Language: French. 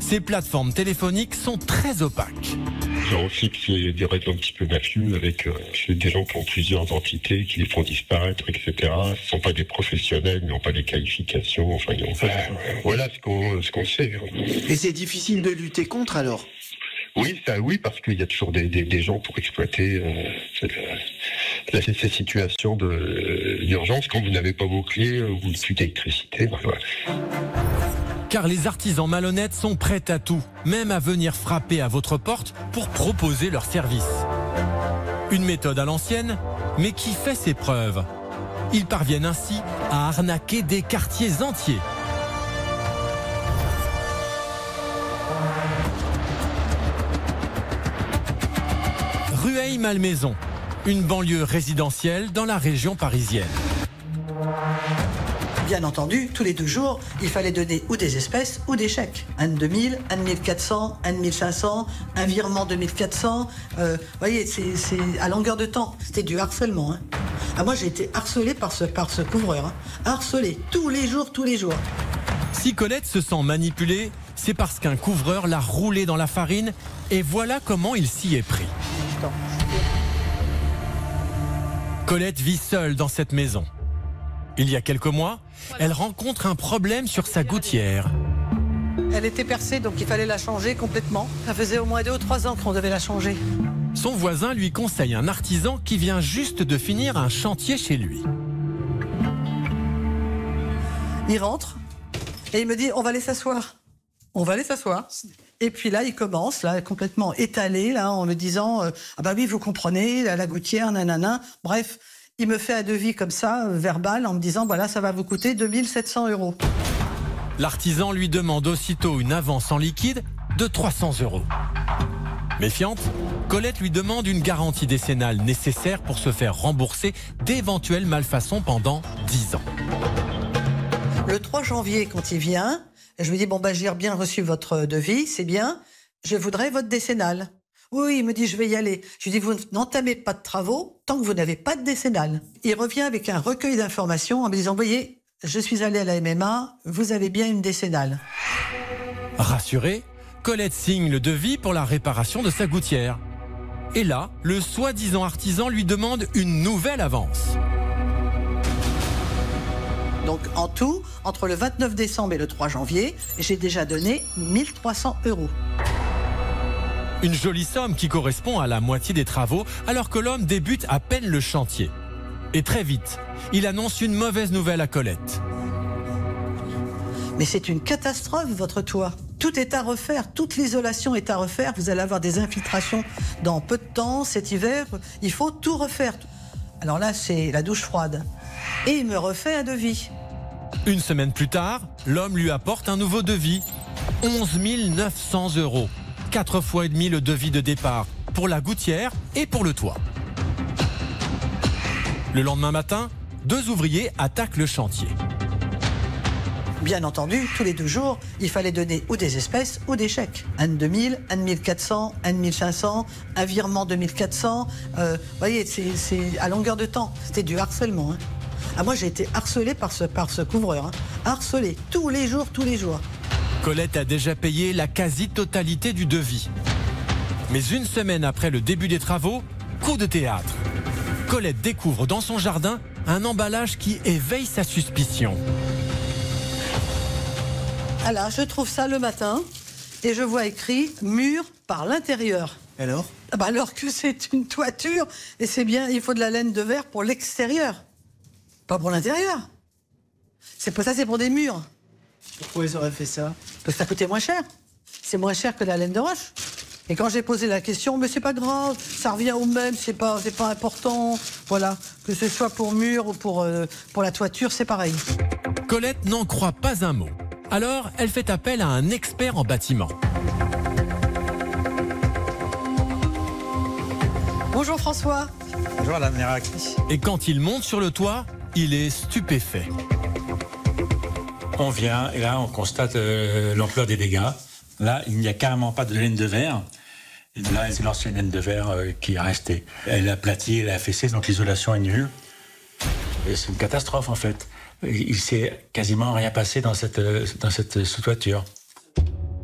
Ces plateformes téléphoniques sont très opaques. Genre aussi qu'il y a des réseaux un petit peu mafieux avec des gens qui ont plusieurs entités, qui les font disparaître, etc. Ce ne sont pas des professionnels, ils n'ont pas des qualifications. Enfin, voilà ce qu'on sait. Et c'est difficile de lutter contre alors ? Oui, parce qu'il y a toujours des gens pour exploiter ces situations d'urgence. Quand vous n'avez pas vos clés, vous ne plus d'électricité. Voilà. Car les artisans malhonnêtes sont prêts à tout, même à venir frapper à votre porte pour proposer leur service. Une méthode à l'ancienne, mais qui fait ses preuves. Ils parviennent ainsi à arnaquer des quartiers entiers. Rueil-Malmaison, une banlieue résidentielle dans la région parisienne. Bien entendu, tous les 2 jours, il fallait donner ou des espèces ou des chèques. Un de 2000, un de 1400, un de 1500, un virement de 1400. Vous voyez, c'est à longueur de temps. C'était du harcèlement. Hein. Ah, moi, j'ai été harcelée par ce couvreur. Hein. Harcelée tous les jours. Si Colette se sent manipulée, c'est parce qu'un couvreur l'a roulée dans la farine et voilà comment il s'y est pris. Colette vit seule dans cette maison. Il y a quelques mois, elle rencontre un problème sur sa gouttière. Elle était percée, donc il fallait la changer complètement. Ça faisait au moins 2 ou 3 ans qu'on devait la changer. Son voisin lui conseille un artisan qui vient juste de finir un chantier chez lui. Il rentre et il me dit « on va aller s'asseoir ». On va aller s'asseoir. Et puis là, il commence, là, complètement étalé, là, en me disant « ah bah oui, vous comprenez, la gouttière, nanana ». Bref, il me fait un devis comme ça, verbal, en me disant « voilà, ça va vous coûter 2700 €. » L'artisan lui demande aussitôt une avance en liquide de 300 €. Méfiante, Colette lui demande une garantie décennale nécessaire pour se faire rembourser d'éventuelles malfaçons pendant 10 ans. Le 3 janvier, quand il vient, je lui dis « bon, j'ai bien reçu votre devis, c'est bien, je voudrais votre décennale. » Oui, il me dit, je vais y aller. Je lui dis, vous n'entamez pas de travaux tant que vous n'avez pas de décennale. Il revient avec un recueil d'informations en me disant, voyez, je suis allé à la MMA, vous avez bien une décennale. Rassurée, Colette signe le devis pour la réparation de sa gouttière. Et là, le soi-disant artisan lui demande une nouvelle avance. Donc en tout, entre le 29 décembre et le 3 janvier, j'ai déjà donné 1300 €. Une jolie somme qui correspond à la moitié des travaux alors que l'homme débute à peine le chantier. Et très vite, il annonce une mauvaise nouvelle à Colette. Mais c'est une catastrophe, votre toit. Tout est à refaire, toute l'isolation est à refaire. Vous allez avoir des infiltrations dans peu de temps, cet hiver. Il faut tout refaire. Alors là, c'est la douche froide. Et il me refait un devis. Une semaine plus tard, l'homme lui apporte un nouveau devis. 11 900 €. 4 fois et demi le devis de départ pour la gouttière et pour le toit. Le lendemain matin, 2 ouvriers attaquent le chantier. Bien entendu, tous les 2 jours, il fallait donner ou des espèces ou des chèques. Un de 2000, un de 1400, un de 1500, un virement de 1400. Vous voyez, c'est à longueur de temps. C'était du harcèlement. Hein. Ah, moi, j'ai été harcelée par ce couvreur. Hein. Harcelée tous les jours. Colette a déjà payé la quasi-totalité du devis. Mais une semaine après le début des travaux, coup de théâtre. Colette découvre dans son jardin un emballage qui éveille sa suspicion. Alors, je trouve ça le matin et je vois écrit « mur par l'intérieur ». Alors ? Alors que c'est une toiture et c'est bien, il faut de la laine de verre pour l'extérieur, pas pour l'intérieur. C'est pour des murs. Pourquoi ils auraient fait ça ? Parce que ça coûtait moins cher. C'est moins cher que la laine de roche. Et quand j'ai posé la question, mais c'est pas grave, ça revient au même, c'est pas important. Voilà, que ce soit pour mur ou pour la toiture, c'est pareil. Colette n'en croit pas un mot. Alors, elle fait appel à un expert en bâtiment. Bonjour François. Bonjour Madame Nérac. Et quand il monte sur le toit, il est stupéfait. On vient et là on constate l'ampleur des dégâts. Là, il n'y a carrément pas de laine de verre. Et là, c'est l'ancienne laine de verre qui est restée. Elle est aplatie, elle est affaissée, donc l'isolation est nulle. Et c'est une catastrophe en fait. Il s'est quasiment rien passé dans cette sous-toiture.